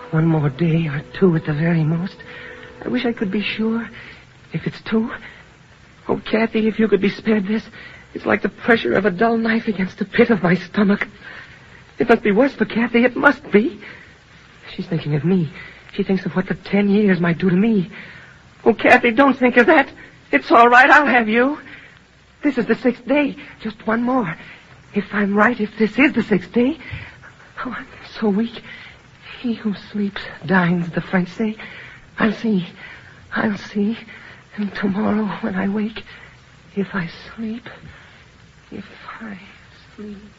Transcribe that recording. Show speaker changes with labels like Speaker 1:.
Speaker 1: 1 more day or 2 at the very most. I wish I could be sure. If it's 2... Oh, Kathy, if you could be spared this. It's like the pressure of a dull knife against the pit of my stomach. It must be worse for Kathy. It must be. She's thinking of me. She thinks of what the 10 years might do to me. Oh, Kathy, don't think of that. It's all right. I'll have you. This is the 6th day. Just 1 more. If I'm right, if this is the 6th day... Oh, I'm so weak. He who sleeps dines, the French say. I'll see. And tomorrow when I wake, if I sleep...